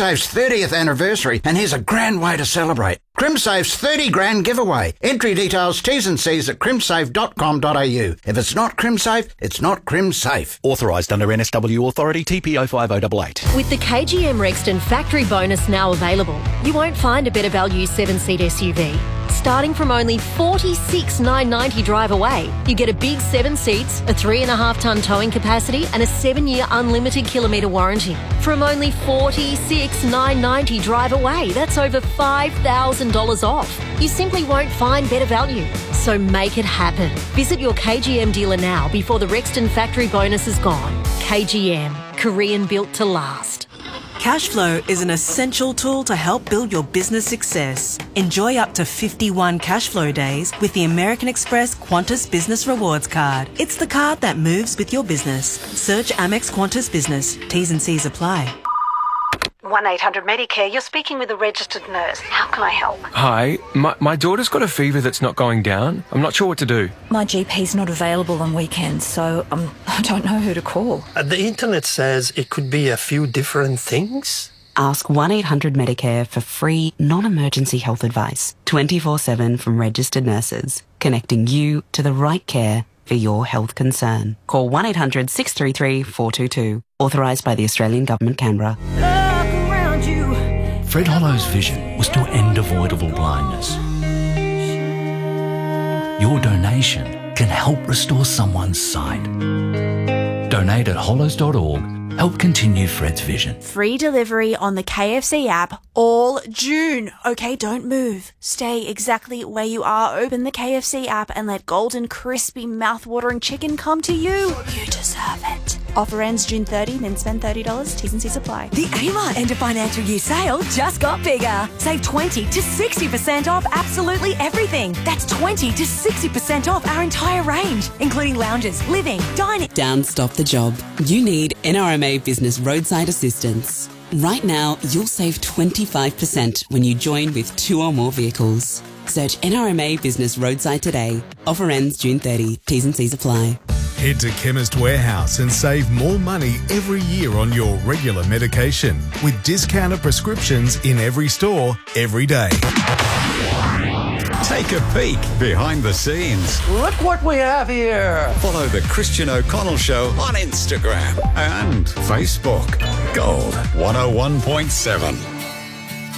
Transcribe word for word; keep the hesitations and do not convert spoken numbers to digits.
CrimSafe's thirtieth anniversary, and here's a grand way to celebrate. CrimSafe's thirty grand giveaway. Entry details, T's and C's at crimsafe dot com dot a u. If it's not CrimSafe, it's not CrimSafe. Authorised under N S W authority T P O five oh eight eight. With the K G M Rexton factory bonus now available, you won't find a better value seven-seat S U V. Starting from only forty-six thousand nine hundred ninety drive away, you get a big seven seats, a three and a half tonne towing capacity and a seven-year unlimited kilometre warranty. From only forty-six thousand nine hundred ninety drive away, that's over five thousand dollars off. You simply won't find better value. So make it happen. Visit your K G M dealer now before the Rexton factory bonus is gone. K G M, Korean built to last. Cashflow is an essential tool to help build your business success. Enjoy up to fifty-one Cashflow days with the American Express Qantas Business Rewards Card. It's the card that moves with your business. Search Amex Qantas Business. T's and C's apply. one eight hundred Medicare, you're speaking with a registered nurse. How can I help? Hi, my, my daughter's got a fever that's not going down. I'm not sure what to do. My G P's not available on weekends, so um, I don't know who to call. Uh, the internet says it could be a few different things. Ask one eight hundred Medicare for free, non-emergency health advice. twenty-four seven from registered nurses, connecting you to the right care for your health concern. Call one eight hundred six three three four two two. Authorised by the Australian Government, Canberra. Fred Hollow's vision was to end avoidable blindness. Your donation can help restore someone's sight. Donate at hollows dot org. Help continue Fred's vision. Free delivery on the K F C app all June. Okay, don't move. Stay exactly where you are. Open the K F C app and let golden, crispy, mouth-watering chicken come to you. You deserve it. Offer ends June thirtieth, then spend thirty dollars. T's and C's apply. The Amart end of financial year sale just got bigger. Save twenty to sixty percent off absolutely everything. That's twenty to sixty percent off our entire range, including lounges, living, dining. Don't stop the job. You need N R M A Business Roadside Assistance. Right now, you'll save twenty-five percent when you join with two or more vehicles. Search N R M A Business Roadside today. Offer ends June thirtieth. T's and C's apply. Head to Chemist Warehouse and save more money every year on your regular medication with discounted prescriptions in every store, every day. Take a peek behind the scenes. Look what we have here. Follow the Christian O'Connell Show on Instagram and Facebook. Gold one oh one point seven.